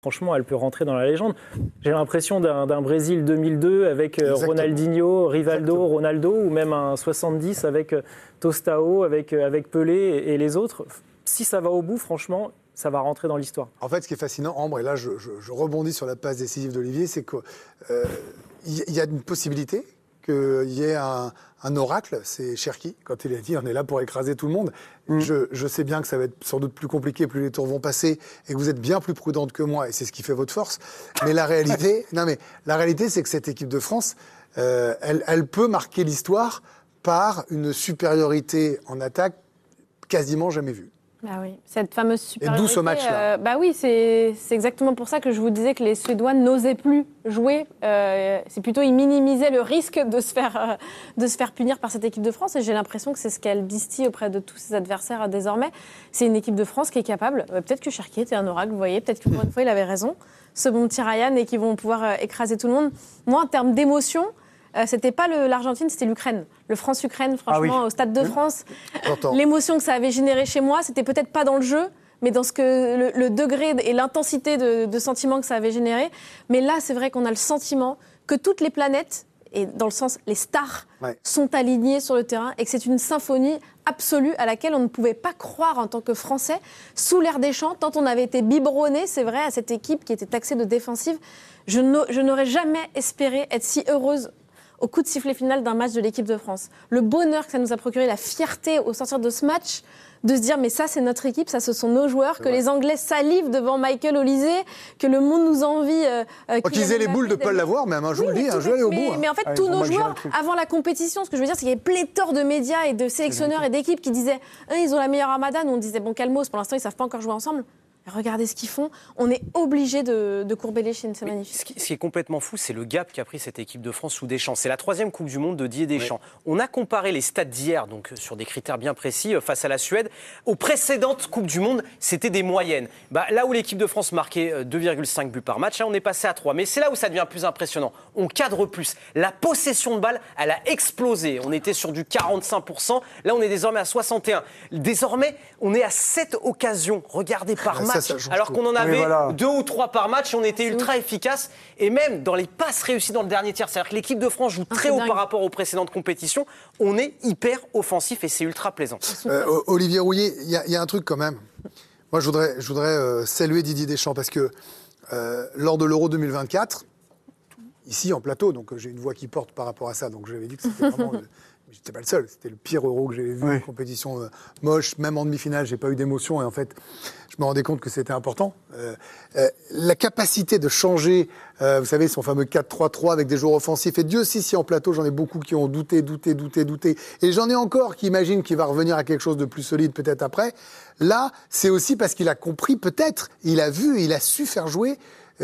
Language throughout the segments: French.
Franchement, elle peut rentrer dans la légende. J'ai l'impression d'un Brésil 2002 avec Ronaldinho, Rivaldo, Ronaldo, ou même un 70 avec Tostao, avec Pelé et les autres. Si ça va au bout, franchement, ça va rentrer dans l'histoire. En fait, ce qui est fascinant, Ambre, et là je rebondis sur la passe décisive d'Olivier, c'est qu'il y a une possibilité qu'il y ait un oracle, c'est Cherki, quand il a dit on est là pour écraser tout le monde. Je sais bien que ça va être sans doute plus compliqué, plus les tours vont passer, et que vous êtes bien plus prudente que moi, et c'est ce qui fait votre force. Mais la réalité, c'est que cette équipe de France, elle peut marquer l'histoire par une supériorité en attaque quasiment jamais vue. Bah oui, cette fameuse supériorité. Et d'où ce match-là. Bah oui, c'est exactement pour ça que je vous disais que les Suédois n'osaient plus jouer. C'est plutôt ils minimisaient le risque de se faire punir par cette équipe de France. Et j'ai l'impression que c'est ce qu'elle distille auprès de tous ses adversaires désormais. C'est une équipe de France qui est capable. Peut-être que Cherki était un oracle, vous voyez. Peut-être que pour une fois il avait raison. Ce bon petit Ryan et qui vont pouvoir écraser tout le monde. Moi, en termes d'émotion. C'était pas l'Argentine, c'était l'Ukraine. Le France-Ukraine, franchement, au Stade de France. L'émotion que ça avait généré chez moi, c'était peut-être pas dans le jeu, mais dans le degré et l'intensité de sentiments que ça avait généré. Mais là, c'est vrai qu'on a le sentiment que toutes les planètes, et dans le sens les stars, sont alignées sur le terrain et que c'est une symphonie absolue à laquelle on ne pouvait pas croire en tant que Français, sous l'air des champs, tant on avait été biberonné, c'est vrai, à cette équipe qui était taxée de défensive. Je n'aurais jamais espéré être si heureuse au coup de sifflet final d'un match de l'équipe de France. Le bonheur que ça nous a procuré, la fierté au sortir de ce match, de se dire mais ça c'est notre équipe, ça ce sont nos joueurs, que les Anglais salivent devant Michael Olise, que le monde nous envie. Qu'ils aient les boules de ne pas l'avoir, même un jour, je vais aller au bout. Mais en fait, tous nos joueurs, avant la compétition, ce que je veux dire, c'est qu'il y avait pléthore de médias et de sélectionneurs et d'équipes qui disaient ils ont la meilleure armada. Nous on disait bon calmos, pour l'instant ils ne savent pas encore jouer ensemble. Regardez ce qu'ils font. On est obligé de courber les chines, c'est magnifique. Ce qui est complètement fou, c'est le gap qu'a pris cette équipe de France sous Deschamps. C'est la 3e Coupe du Monde de Didier Deschamps. On a comparé les stats d'hier, donc sur des critères bien précis, face à la Suède. Aux précédentes Coupes du Monde, c'était des moyennes. Là où l'équipe de France marquait 2,5 buts par match, on est passé à 3. Mais c'est là où ça devient plus impressionnant. On cadre plus. La possession de balle, elle a explosé. On était sur du 45%. Là, on est désormais à 61%. Désormais, on est à 7 occasions regardées par match. Alors qu'on en avait 2 ou 3 par match, on était ultra efficace. Et même dans les passes réussies dans le dernier tiers, c'est-à-dire que l'équipe de France joue très haut par rapport aux précédentes compétitions, on est hyper offensif et c'est ultra plaisant. Olivier Rouillet, il y a un truc quand même. Moi, je voudrais saluer Didier Deschamps parce que lors de l'Euro 2024, ici en plateau, donc j'ai une voix qui porte par rapport à ça, donc j'avais dit que c'était vraiment... J'étais pas le seul, c'était le pire Euro que j'avais vu, une compétition moche, même en demi-finale, j'ai pas eu d'émotion et en fait, je me rendais compte que c'était important. La capacité de changer, vous savez, son fameux 4-3-3 avec des joueurs offensifs, et Dieu sait si en plateau, j'en ai beaucoup qui ont douté, et j'en ai encore qui imaginent qu'il va revenir à quelque chose de plus solide peut-être après. Là, c'est aussi parce qu'il a compris, peut-être, il a vu, il a su faire jouer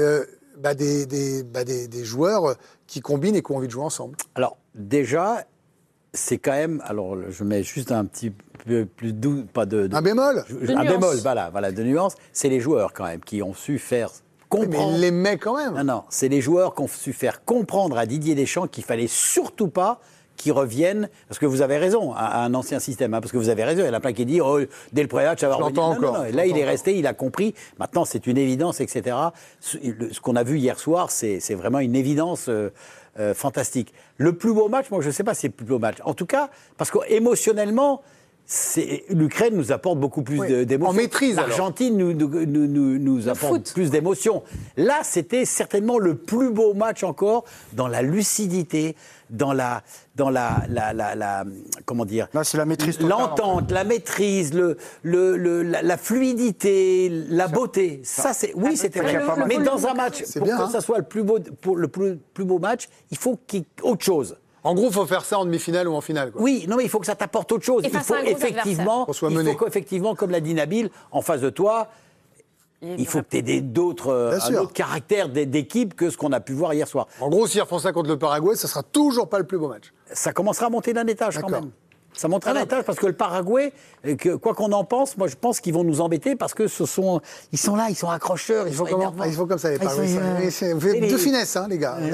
des joueurs qui combinent et qui ont envie de jouer ensemble. Alors, déjà... C'est quand même, alors je mets juste un petit peu plus doux, un bémol. Un bémol, voilà, de nuance. C'est les joueurs quand même qui ont su faire comprendre. Mais il les met quand même. Non, c'est les joueurs qui ont su faire comprendre à Didier Deschamps qu'il fallait surtout pas qu'ils reviennent, parce que vous avez raison, à un ancien système, parce que vous avez raison, il y en a plein qui disent dès le pré-match, ça va revenir. Non. Et là, il est resté, il a compris. Maintenant, c'est une évidence, etc. Ce qu'on a vu hier soir, c'est vraiment une évidence. Fantastique. Le plus beau match, moi je ne sais pas si c'est le plus beau match. En tout cas, parce qu'émotionnellement, l'Ukraine nous apporte beaucoup plus d'émotions. En maîtrise. L'Argentine nous apporte plus d'émotions. Là, c'était certainement le plus beau match encore dans la lucidité, dans la comment dire. Là, c'est la maîtrise totale, l'entente, la maîtrise, la fluidité, la beauté. Ça, c'était vrai. Mais dans un match, pour que ça soit le plus beau match, il faut qu'il y ait autre chose. En gros, il faut faire ça en demi-finale ou en finale. Quoi. Oui, mais il faut que ça t'apporte autre chose. Il faut qu'effectivement, comme l'a dit Nabil, en face de toi, il faut que tu aies un autre caractère d'équipe que ce qu'on a pu voir hier soir. En gros, s'ils refont ça contre le Paraguay, ça sera toujours pas le plus beau match. Ça commencera à monter d'un étage quand même. Ça montera d'un étage parce que le Paraguay, quoi qu'on en pense, moi je pense qu'ils vont nous embêter parce que ils sont là, ils sont accrocheurs, ils sont énervants. Ils font comme ça les Paraguayens. De finesse, hein, les gars.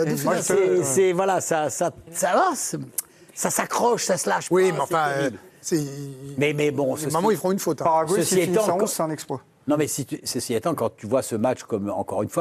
Ça s'accroche, ça se lâche. Oui, mais enfin. Mais bon, Maman, ils feront une faute. Paraguay, c'est 111, c'est un exploit. Non, mais ceci étant, quand tu vois ce match comme, encore une fois,